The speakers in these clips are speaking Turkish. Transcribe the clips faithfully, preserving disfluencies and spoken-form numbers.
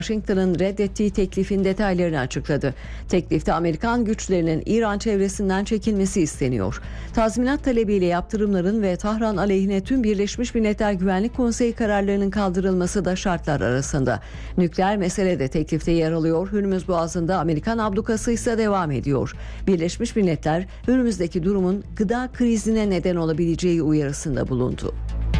Washington'ın reddettiği teklifin detaylarını açıkladı. Teklifte Amerikan güçlerinin İran çevresinden çekilmesi isteniyor. Tazminat talebiyle yaptırımların ve Tahran aleyhine tüm Birleşmiş Milletler Güvenlik Konseyi kararlarının kaldırılması da şartlar arasında. Nükleer mesele de teklifte yer alıyor. Hürmüz Boğazı'nda Amerikan ablukası ise devam ediyor. Birleşmiş Milletler, Hürmüz'deki durumun gıda krizine neden olabileceği uyarısında bulundu.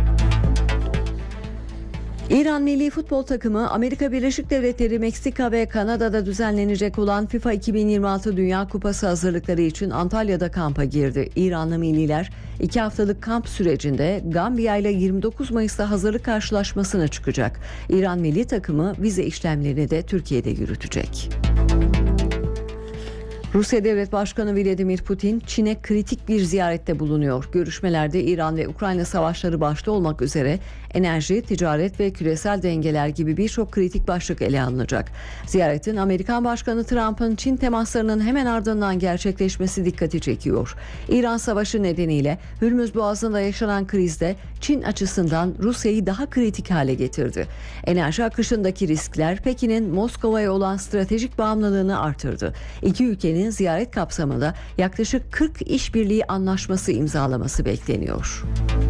İran milli futbol takımı Amerika Birleşik Devletleri, Meksika ve Kanada'da düzenlenecek olan FIFA iki bin yirmi altı Dünya Kupası hazırlıkları için Antalya'da kampa girdi. İranlı milliler iki haftalık kamp sürecinde Gambiya ile yirmi dokuz Mayıs'ta hazırlık karşılaşmasına çıkacak. İran milli takımı vize işlemlerini de Türkiye'de yürütecek. Rusya Devlet Başkanı Vladimir Putin, Çin'e kritik bir ziyarette bulunuyor. Görüşmelerde İran ve Ukrayna savaşları başta olmak üzere enerji, ticaret ve küresel dengeler gibi birçok kritik başlık ele alınacak. Ziyaretin Amerikan Başkanı Trump'ın Çin temaslarının hemen ardından gerçekleşmesi dikkati çekiyor. İran savaşı nedeniyle Hürmüz Boğazı'nda yaşanan krizde Çin açısından Rusya'yı daha kritik hale getirdi. Enerji akışındaki riskler Pekin'in Moskova'ya olan stratejik bağımlılığını artırdı. İki ülkenin ziyaret kapsamında yaklaşık kırk işbirliği anlaşması imzalaması bekleniyor.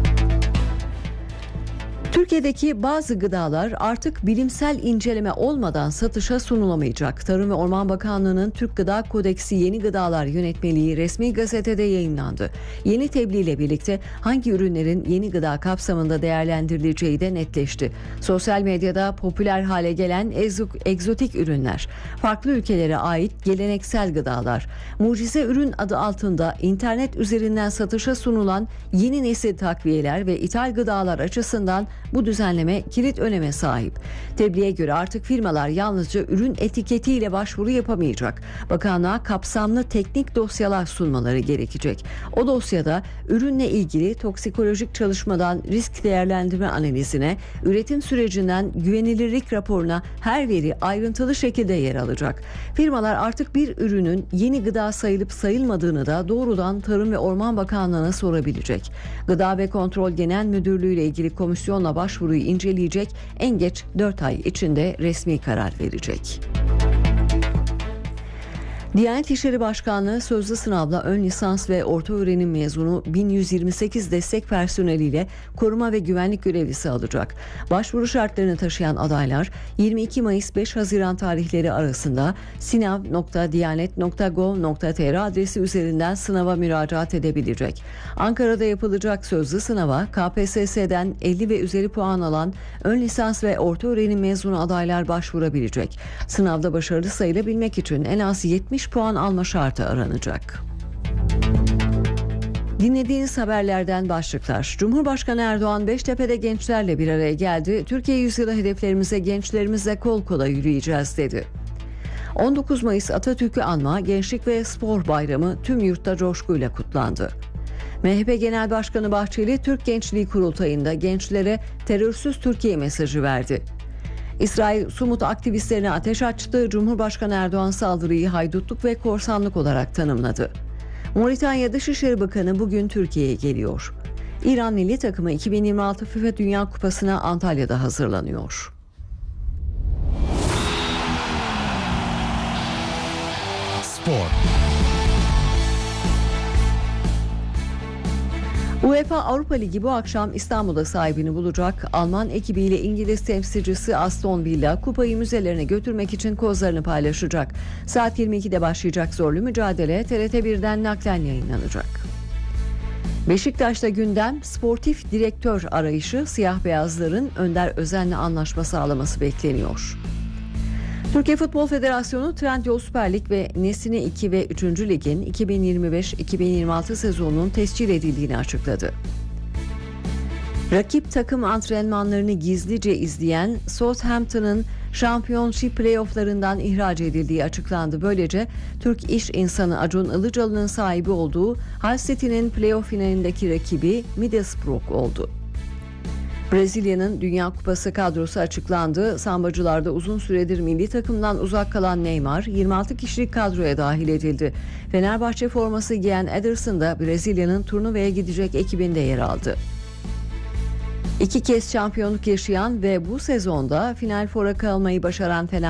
Türkiye'deki bazı gıdalar artık bilimsel inceleme olmadan satışa sunulamayacak. Tarım ve Orman Bakanlığı'nın Türk Gıda Kodeksi Yeni Gıdalar Yönetmeliği resmi gazetede yayınlandı. Yeni tebliğ ile birlikte hangi ürünlerin yeni gıda kapsamında değerlendirileceği de netleşti. Sosyal medyada popüler hale gelen egzotik ürünler, farklı ülkelere ait geleneksel gıdalar, mucize ürün adı altında internet üzerinden satışa sunulan yeni nesil takviyeler ve ithal gıdalar açısından bu düzenleme kilit öneme sahip. Tebliğe göre artık firmalar yalnızca ürün etiketiyle başvuru yapamayacak. Bakanlığa kapsamlı teknik dosyalar sunmaları gerekecek. O dosyada ürünle ilgili toksikolojik çalışmadan risk değerlendirme analizine, üretim sürecinden güvenilirlik raporuna her veri ayrıntılı şekilde yer alacak. Firmalar artık bir ürünün yeni gıda sayılıp sayılmadığını da doğrudan Tarım ve Orman Bakanlığı'na sorabilecek. Gıda ve Kontrol Genel Müdürlüğü ile ilgili komisyonla başvuruyu inceleyecek, en geç dört ay içinde resmi karar verecek. Diyanet İşleri Başkanlığı sözlü sınavla ön lisans ve orta öğrenim mezunu bin yüz yirmi sekiz destek personeliyle koruma ve güvenlik görevlisi alacak. Başvuru şartlarını taşıyan adaylar yirmi iki Mayıs beş Haziran tarihleri arasında sinav nokta diyanet nokta gov nokta tr adresi üzerinden sınava müracaat edebilecek. Ankara'da yapılacak sözlü sınava K P S S'den elli ve üzeri puan alan ön lisans ve orta öğrenim mezunu adaylar başvurabilecek. Sınavda başarılı sayılabilmek için en az yetmiş puan alma şartı aranacak. Dinlediğiniz haberlerden başlıklar. Cumhurbaşkanı Erdoğan Beştepe'de gençlerle bir araya geldi. Türkiye yüzyılı hedeflerimize gençlerimizle kol kola yürüyeceğiz dedi. on dokuz Mayıs Atatürk'ü anma, Gençlik ve Spor Bayramı tüm yurtta coşkuyla kutlandı. M H P Genel Başkanı Bahçeli, Türk Gençliği Kurultayı'nda gençlere terörsüz Türkiye mesajı verdi. İsrail, Sumut aktivistlerine ateş açtı. Cumhurbaşkanı Erdoğan saldırıyı haydutluk ve korsanlık olarak tanımladı. Moritanya Dışişleri Bakanı bugün Türkiye'ye geliyor. İran milli takımı iki bin yirmi altı FIFA Dünya Kupası'na Antalya'da hazırlanıyor. Spor. UEFA Avrupa Ligi bu akşam İstanbul'da sahibini bulacak. Alman ekibiyle İngiliz temsilcisi Aston Villa kupayı müzelerine götürmek için kozlarını paylaşacak. Saat yirmi ikide başlayacak zorlu mücadele T R T birden naklen yayınlanacak. Beşiktaş'ta gündem sportif direktör arayışı, siyah beyazların Önder Özen'le anlaşma sağlaması bekleniyor. Türkiye Futbol Federasyonu Trendyol Süper Lig ve Nesine iki ve üçüncü Lig'in iki bin yirmi beş iki bin yirmi altı sezonunun tescil edildiğini açıkladı. Rakip takım antrenmanlarını gizlice izleyen Southampton'ın Şampiyonşip playofflarından ihraç edildiği açıklandı. Böylece Türk iş insanı Acun Ilıcalı'nın sahibi olduğu Hull City'nin playoff finalindeki rakibi Middlesbrough oldu. Brezilya'nın Dünya Kupası kadrosu açıklandı. Sambacılarda uzun süredir milli takımdan uzak kalan Neymar yirmi altı kişilik kadroya dahil edildi. Fenerbahçe forması giyen Ederson da Brezilya'nın turnuvaya gidecek ekibinde yer aldı. İki kez şampiyonluk yaşayan ve bu sezonda Final Four'a kalmayı başaran Fenerbahçe